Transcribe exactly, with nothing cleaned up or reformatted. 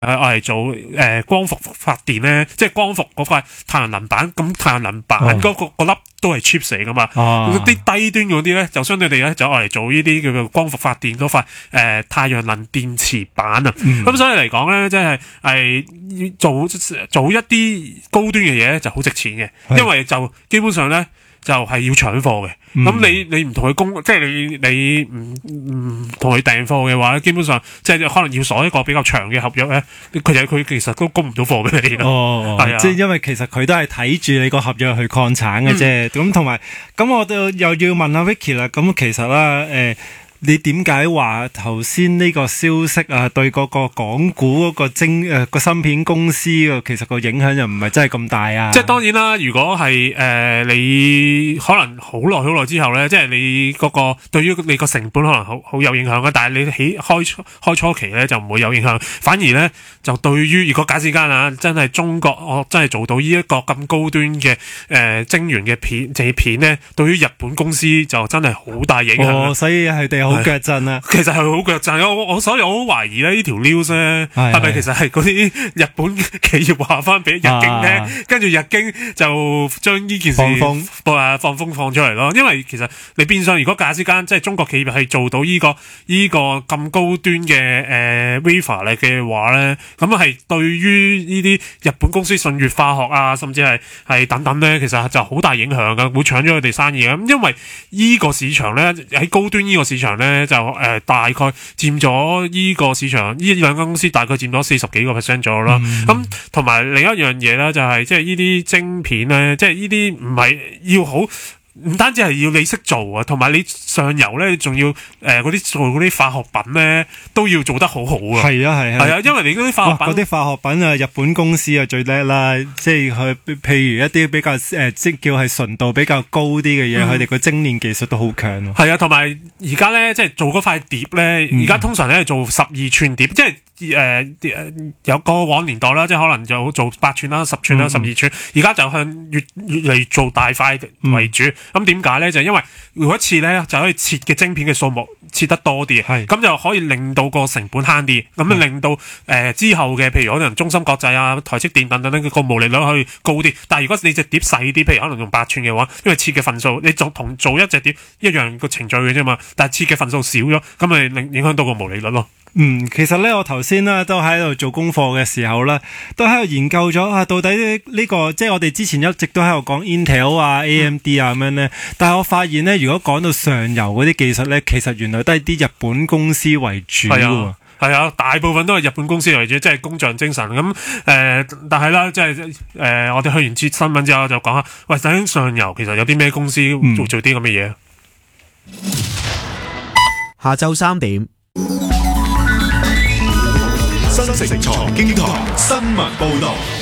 我嚟做誒、呃、光伏發電咧，即係光伏嗰塊太陽能板，咁太陽能板嗰、那個嗰、哦、粒都係 chips 嚟噶嘛，啲、哦、低端嗰啲咧就相對地咧就我嚟做呢啲叫做光伏發電嗰塊誒太陽能電池板啊，咁、嗯、所以嚟講咧，即係係做做一啲高端嘅嘢咧就好值錢嘅，因為就基本上咧。就係要搶貨嘅，咁、嗯、你你唔同佢供，即係你你唔唔同佢訂貨嘅話，基本上即係可能要鎖一個比較長嘅合約咧，佢就佢其實都供唔到貨俾你咯。 哦，係啊，即係因為其實佢都係睇住你個合約去擴產嘅啫。咁同埋，咁我都又要問下 Vicky 啦。咁其實啦，誒、呃。你點解話頭先呢個消息啊，對嗰個港股嗰個晶誒個芯片公司嘅其實個影響又唔係真係咁大啊？ 即係當然啦，如果係誒、呃、你可能好耐好耐之後咧，即係你嗰個對於你個成本可能好好有影響嘅，但係你起開初開初期咧就唔會有影響，反而咧就對於如果假設間啊，真係中國我真係做到呢一個咁高端嘅誒、呃、晶圓嘅片製片咧，對於日本公司就真係好大影響。 哦，所以係哋好腳震啊！ 其實係好腳震，我我所以我好懷疑咧呢條 news 咧係咪其實係嗰啲日本企業話翻俾日經咧，跟住日經就將呢件事放風誒放風放出嚟咯。因為其實你變相如果假之間即係中國企業係做到呢、這個呢、這個咁高端嘅誒、呃、wafer 嚟嘅話咧，咁係對於呢啲日本公司信越化學啊，甚至係係等等咧，其實就好大影響噶，會搶咗佢哋生意啊。咁因為呢個市場咧喺高端呢個市場咧就。誒、呃，大概佔咗依個市場，呢兩間公司大概佔咗四十幾個 percent 左右啦。咁同埋另一樣嘢咧，就係、是、即係呢啲晶片咧，即係呢啲唔係要好。唔單止係要你識做啊，同埋你上游咧，仲要誒嗰啲做嗰啲化學品咧，都要做得好好啊。係啊係啊，係啊，因為你嗰啲化學品， 嗰啲化學品啊，日本公司啊最叻啦，即係佢譬如一啲比較誒、呃，即叫係純度比較高啲嘅嘢，佢哋個精煉技術都好強咯。 係啊，同埋而家咧，即係做嗰塊碟咧，而家通常咧做十二寸碟，即係。誒、呃、誒有個往年代啦，即係可能就做八寸啦、十寸啦、十二寸，而家就向越越嚟越做大塊為主。咁點解咧？就係、因為每一次咧就可以切嘅晶片嘅數目切得多啲，咁就可以令到個成本慳啲，咁令到誒、呃、之後嘅譬如可能中芯國際啊、台積電等等咧個毛利率可以高啲。但係如果你隻碟細啲，譬如可能用八寸嘅話，因為切嘅份數你做同做一隻碟一樣個程序嘅啫嘛，但係切嘅份數少咗，咁咪令影響到個毛利率咯。 嗯，其實咧，我頭先咧都喺度做功課嘅時候咧，都喺度研究咗啊，到底呢、這個即係我哋之前一直都喺度講 Intel 啊、A M D 啊咁樣咧，嗯、但係我發現咧，如果講到上游嗰啲技術咧，其實原來都係啲日本公司為主喎。係啊， 係啊，大部分都係日本公司為主，即係工匠精神咁誒、呃。但係啦，即係誒、呃，我哋去完節新聞之後就講下，喂，究竟上游其實有啲咩公司做做啲咁嘅嘢？ 下晝三點。 新城財經台新聞報道。